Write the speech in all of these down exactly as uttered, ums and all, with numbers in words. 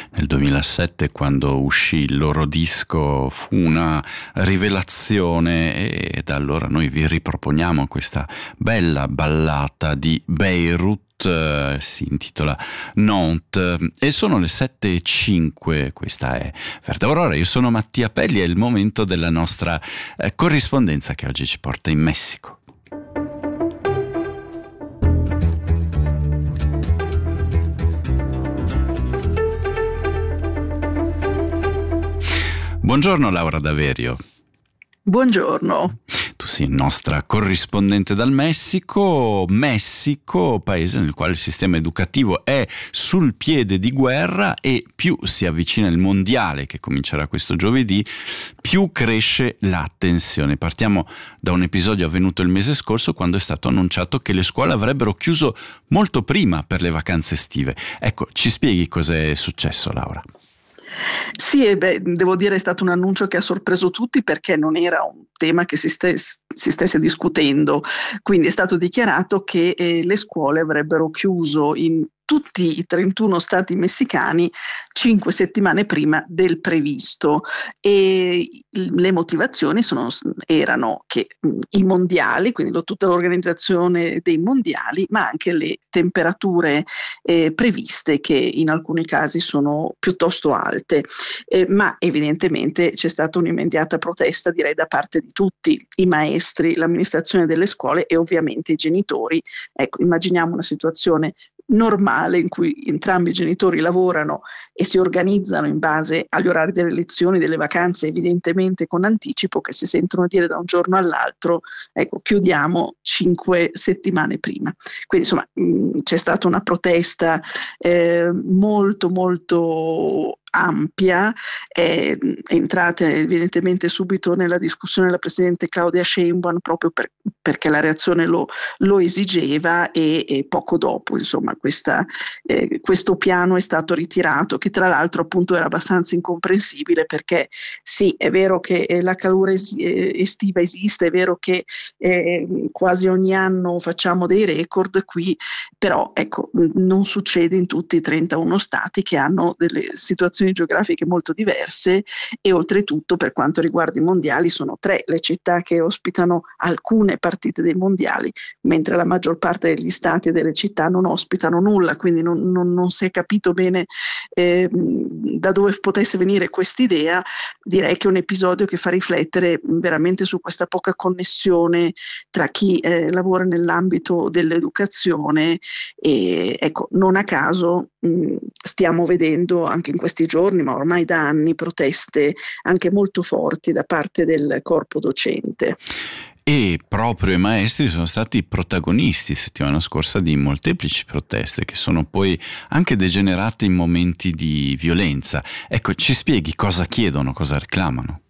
nel duemilasette, quando uscì il loro disco, fu una rivelazione, e da allora noi vi riproponiamo questa bella ballata di Beirut. Uh, si intitola Nantes e sono le sette e cinque. Questa è Verde Aurora, io sono Mattia Pelli, è il momento della nostra eh, corrispondenza che oggi ci porta in Messico. Buongiorno Laura Daverio. Buongiorno. Tu sei nostra corrispondente dal Messico. Messico, paese nel quale il sistema educativo è sul piede di guerra, e più si avvicina il mondiale che comincerà questo giovedì, più cresce la tensione. Partiamo da un episodio avvenuto il mese scorso, quando è stato annunciato che le scuole avrebbero chiuso molto prima per le vacanze estive. Ecco, ci spieghi cos'è successo, Laura? Sì, e beh, devo dire è stato un annuncio che ha sorpreso tutti, perché non era un tema che si, stes- si stesse discutendo. Quindi è stato dichiarato che eh, le scuole avrebbero chiuso in tutti i trentuno stati messicani cinque settimane prima del previsto, e le motivazioni sono, erano che mh, i mondiali, quindi lo, tutta l'organizzazione dei mondiali, ma anche le temperature eh, previste, che in alcuni casi sono piuttosto alte, eh, ma evidentemente c'è stata un'immediata protesta, direi, da parte di tutti, i maestri, l'amministrazione delle scuole e ovviamente i genitori. Ecco, immaginiamo una situazione normale in cui entrambi i genitori lavorano e si organizzano in base agli orari delle lezioni, delle vacanze, evidentemente con anticipo, che si sentono dire da un giorno all'altro, ecco, chiudiamo cinque settimane prima. Quindi insomma mh, c'è stata una protesta eh, molto molto ampia, è entrata evidentemente subito nella discussione la presidente Claudia Sheinbaum, proprio per, perché la reazione lo, lo esigeva, e, e poco dopo insomma questa, eh, questo piano è stato ritirato, che tra l'altro appunto era abbastanza incomprensibile, perché sì, è vero che eh, la calura es- eh, estiva esiste, è vero che eh, quasi ogni anno facciamo dei record qui, però ecco, non succede in tutti i trentuno stati, che hanno delle situazioni geografiche molto diverse, e oltretutto per quanto riguarda i mondiali sono tre le città che ospitano alcune partite dei mondiali, mentre la maggior parte degli stati e delle città non ospitano nulla, quindi non, non, non si è capito bene eh, da dove potesse venire quest'idea. Direi che è un episodio che fa riflettere veramente su questa poca connessione tra chi eh, lavora nell'ambito dell'educazione, e ecco, non a caso mh, stiamo vedendo anche in questi giorni, ma ormai da anni, proteste anche molto forti da parte del corpo docente. E proprio i maestri sono stati protagonisti settimana scorsa di molteplici proteste, che sono poi anche degenerate in momenti di violenza. Ecco, ci spieghi cosa chiedono, cosa reclamano?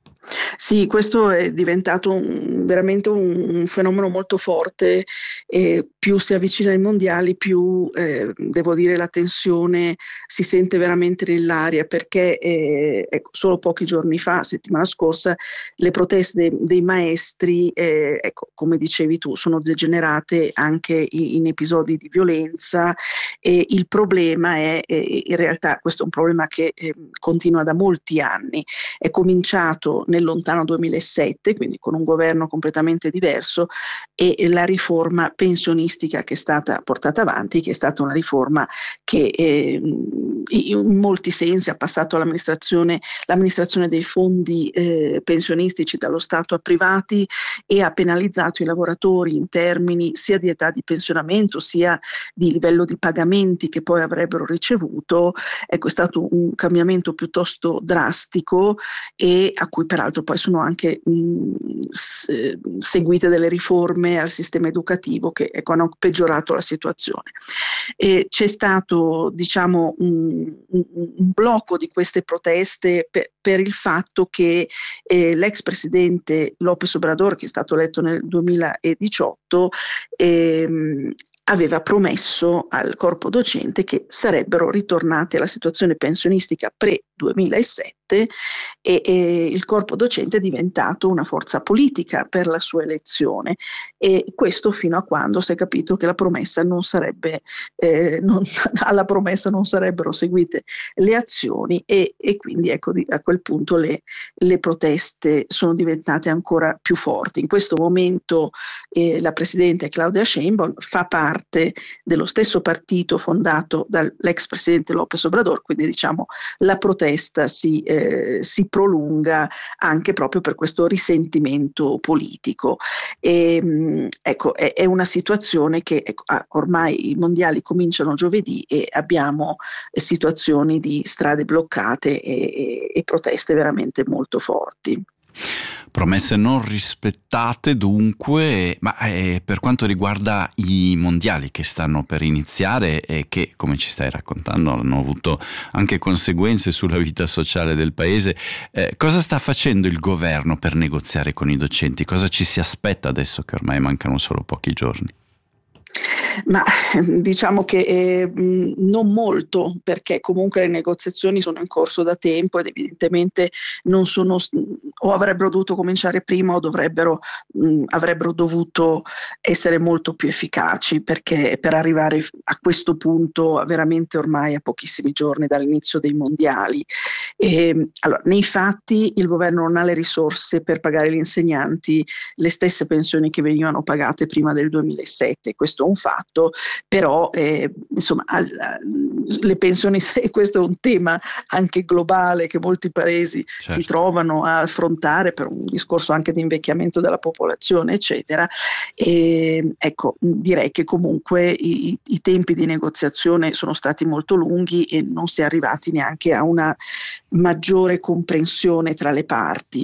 Sì, questo è diventato un, veramente un, un fenomeno molto forte, e più si avvicina ai mondiali, più eh, devo dire la tensione si sente veramente nell'aria, perché eh, ecco, solo pochi giorni fa, settimana scorsa, le proteste dei, dei maestri, eh, ecco, come dicevi tu, sono degenerate anche in, in episodi di violenza, e il problema è, eh, in realtà questo è un problema che eh, continua da molti anni, è cominciato nel lontano duemilasette, quindi con un governo completamente diverso, e la riforma pensionistica che è stata portata avanti, che è stata una riforma che eh, in molti sensi ha passato l'amministrazione, l'amministrazione dei fondi eh, pensionistici dallo Stato a privati, e ha penalizzato i lavoratori in termini sia di età di pensionamento sia di livello di pagamenti che poi avrebbero ricevuto. Ecco, è stato un cambiamento piuttosto drastico, e a cui peraltro poi sono anche mh, s- seguite delle riforme al sistema educativo che ecco, hanno peggiorato la situazione. E c'è stato, diciamo, un, un, un blocco di queste proteste per, per il fatto che eh, l'ex presidente López Obrador, che è stato eletto nel duemiladiciotto, ehm, aveva promesso al corpo docente che sarebbero ritornati alla situazione pensionistica pre duemilasette e, e il corpo docente è diventato una forza politica per la sua elezione, e questo fino a quando si è capito che la promessa non sarebbe, eh, non, alla promessa non sarebbero seguite le azioni, e, e quindi ecco, a quel punto le, le proteste sono diventate ancora più forti. In questo momento eh, la presidente Claudia Sheinbaum fa parte dello stesso partito fondato dall'ex presidente López Obrador, quindi diciamo la protesta si, eh, si prolunga anche proprio per questo risentimento politico. E, mh, ecco, è, è una situazione che ecco, ormai i mondiali cominciano giovedì e abbiamo eh, situazioni di strade bloccate e, e, e proteste veramente molto forti. Promesse non rispettate dunque, ma eh, per quanto riguarda i mondiali che stanno per iniziare e che, come ci stai raccontando, hanno avuto anche conseguenze sulla vita sociale del paese, eh, cosa sta facendo il governo per negoziare con i docenti? Cosa ci si aspetta adesso che ormai mancano solo pochi giorni? Ma diciamo che eh, non molto, perché comunque le negoziazioni sono in corso da tempo ed evidentemente non sono, o avrebbero dovuto cominciare prima o dovrebbero, mh, avrebbero dovuto essere molto più efficaci, perché per arrivare a questo punto veramente ormai a pochissimi giorni dall'inizio dei mondiali. E, allora, nei fatti il governo non ha le risorse per pagare gli insegnanti le stesse pensioni che venivano pagate prima del duemilasette, questo è un fatto. Però eh, insomma le pensioni, e questo è un tema anche globale che molti paesi certo. si trovano a affrontare per un discorso anche di invecchiamento della popolazione eccetera, e ecco, direi che comunque i, i tempi di negoziazione sono stati molto lunghi e non si è arrivati neanche a una maggiore comprensione tra le parti,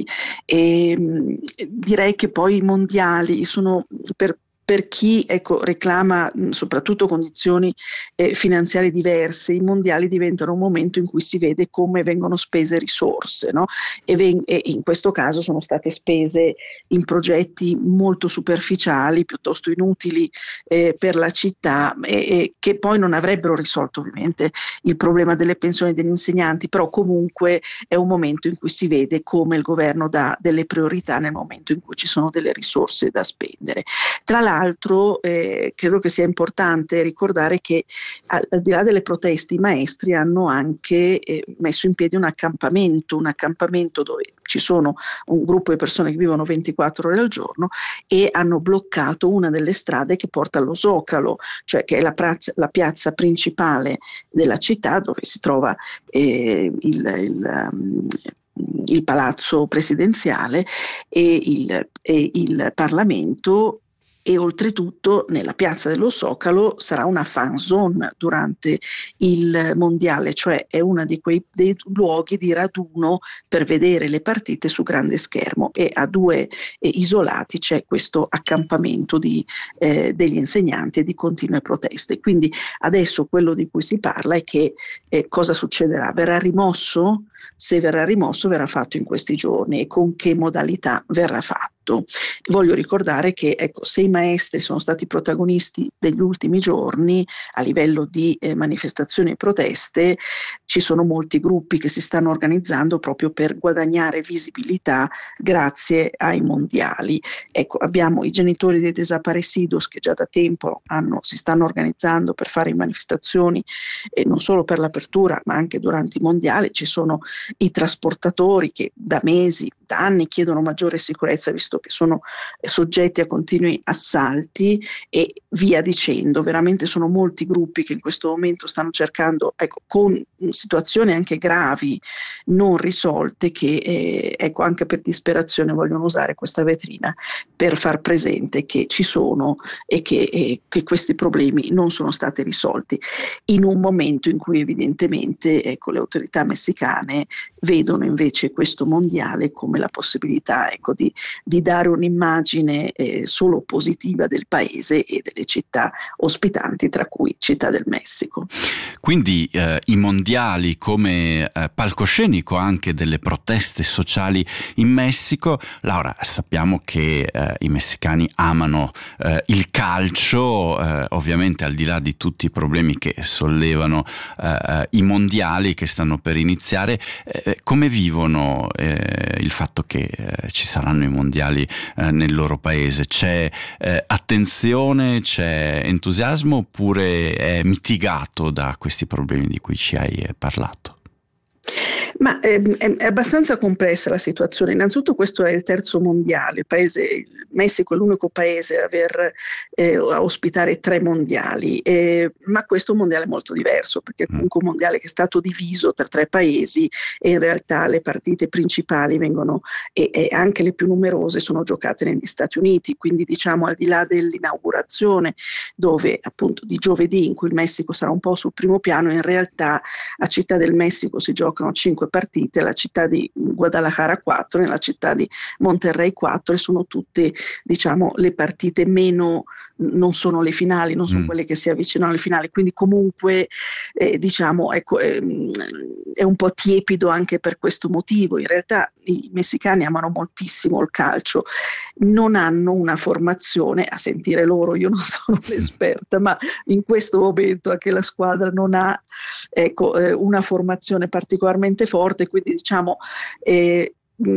e direi che poi i mondiali sono per Per chi ecco, reclama mh, soprattutto condizioni eh, finanziarie diverse, i mondiali diventano un momento in cui si vede come vengono spese risorse, no? e, ven- e in questo caso sono state spese in progetti molto superficiali, piuttosto inutili eh, per la città, e, e che poi non avrebbero risolto ovviamente il problema delle pensioni degli insegnanti, però comunque è un momento in cui si vede come il governo dà delle priorità nel momento in cui ci sono delle risorse da spendere. Tra l'altro Tra l'altro eh, credo che sia importante ricordare che al, al di là delle proteste i maestri hanno anche eh, messo in piedi un accampamento, un accampamento dove ci sono un gruppo di persone che vivono ventiquattro ore al giorno e hanno bloccato una delle strade che porta allo Zocalo, cioè che è la, piazza, la piazza principale della città dove si trova eh, il, il um, il palazzo presidenziale e il, e il Parlamento. E oltretutto nella piazza dello Zocalo sarà una fan zone durante il mondiale, cioè è uno di quei dei luoghi di raduno per vedere le partite su grande schermo, e a due eh, isolati c'è questo accampamento di, eh, degli insegnanti e di continue proteste. Quindi adesso quello di cui si parla è che eh, cosa succederà? Verrà rimosso? Se verrà rimosso verrà fatto in questi giorni, e con che modalità verrà fatto. Voglio ricordare che ecco, se i maestri sono stati protagonisti degli ultimi giorni a livello di eh, manifestazioni e proteste, ci sono molti gruppi che si stanno organizzando proprio per guadagnare visibilità grazie ai mondiali. Ecco, abbiamo i genitori dei desaparecidos che già da tempo hanno, si stanno organizzando per fare manifestazioni, e non solo per l'apertura ma anche durante i mondiali. Ci sono i trasportatori che da mesi, da anni chiedono maggiore sicurezza visto che sono soggetti a continui assalti e via dicendo. Veramente sono molti gruppi che in questo momento stanno cercando, ecco, con situazioni anche gravi non risolte, che eh, ecco, anche per disperazione vogliono usare questa vetrina per far presente che ci sono e che, eh, che questi problemi non sono stati risolti, in un momento in cui evidentemente ecco, le autorità messicane vedono invece questo mondiale come come la possibilità, ecco, di, di dare un'immagine eh, solo positiva del paese e delle città ospitanti, tra cui Città del Messico. Quindi eh, i mondiali come eh, palcoscenico anche delle proteste sociali in Messico. Laura, sappiamo che eh, i messicani amano eh, il calcio, eh, ovviamente al di là di tutti i problemi che sollevano eh, i mondiali che stanno per iniziare, eh, come vivono eh, il fatto che eh, ci saranno i mondiali eh, nel loro paese? C'è eh, attenzione, c'è entusiasmo oppure è mitigato da questi problemi di cui ci hai parlato? Ma è, è abbastanza complessa la situazione. Innanzitutto questo è il terzo mondiale, il, paese, il Messico è l'unico paese a, aver, eh, a ospitare tre mondiali, eh, ma questo è un mondiale molto diverso, perché è comunque un mondiale che è stato diviso tra tre paesi e in realtà le partite principali vengono, e, e anche le più numerose, sono giocate negli Stati Uniti, quindi diciamo al di là dell'inaugurazione, dove appunto di giovedì, in cui il Messico sarà un po' sul primo piano, in realtà a Città del Messico si giocano cinque partite, la città di Guadalajara quattro, nella città di Monterrey quattro, e sono tutte, diciamo, le partite meno, non sono le finali, non sono mm. quelle che si avvicinano alle finali, quindi comunque eh, diciamo, ecco, è, è un po' tiepido anche per questo motivo. In realtà i messicani amano moltissimo il calcio, non hanno una formazione, a sentire loro, io non sono l'esperta, ma in questo momento anche la squadra non ha, ecco, eh, una formazione particolarmente forte, quindi diciamo eh,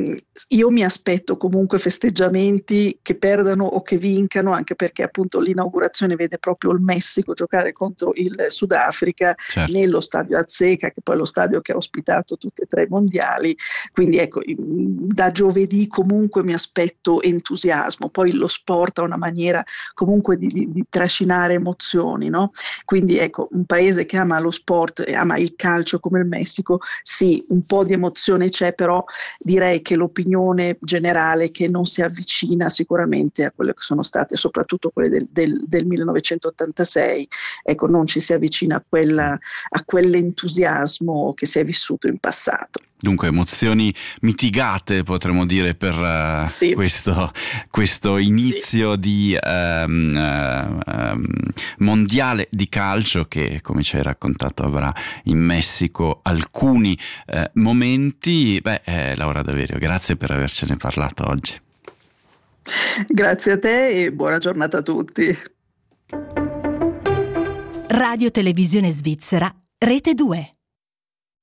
io mi aspetto comunque festeggiamenti, che perdano o che vincano, anche perché appunto l'inaugurazione vede proprio il Messico giocare contro il Sudafrica, certo, nello stadio Azteca, che poi è lo stadio che ha ospitato tutti e tre i mondiali, quindi ecco, da giovedì comunque mi aspetto entusiasmo. Poi lo sport ha una maniera comunque di, di, di trascinare emozioni, no? Quindi ecco, un paese che ama lo sport e ama il calcio come il Messico, sì, un po' di emozione c'è, però direi che l'opinione generale che non si avvicina sicuramente a quelle che sono state, soprattutto quelle del, del, del millenovecentottantasei, ecco, non ci si avvicina a, quella, a quell'entusiasmo che si è vissuto in passato. Dunque emozioni mitigate, potremmo dire, per uh, sì. questo, questo inizio sì. di um, uh, mondiale di calcio che, come ci hai raccontato, avrà in Messico alcuni uh, momenti. Beh, eh, Laura Daverio, grazie per avercene parlato oggi. Grazie a te e buona giornata a tutti. Radio Televisione Svizzera, Rete due.